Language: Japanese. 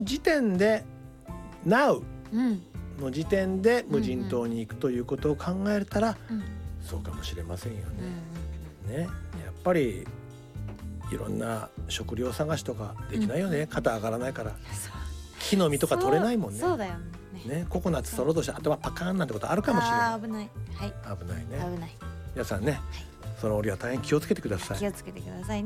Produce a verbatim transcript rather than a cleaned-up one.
時点で Now うんの時点で無人島に行くということを考えたら、 うんそうかもしれませんようんね。ね、やっぱりいろんな食料探しとかできないよね、肩上がらないから。 そう木の実とか取れないもんね。 そうそうだよね。 ね、ココナッツ取ろうとして頭パカーンなんてことあるかもしれない。 あー危ない。はい。 危ないね。 危ない。 皆さんね、その折は大変気をつけてください。 気をつけてくださいね。